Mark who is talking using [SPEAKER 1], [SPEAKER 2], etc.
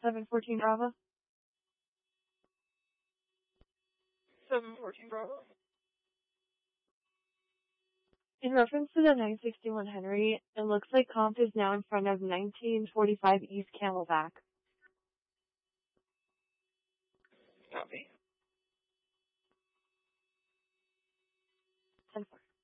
[SPEAKER 1] 714 Bravo.
[SPEAKER 2] 714 Bravo.
[SPEAKER 1] In reference to the 961 Henry, it looks like comp is now in front of 1945 East Camelback.
[SPEAKER 2] Copy.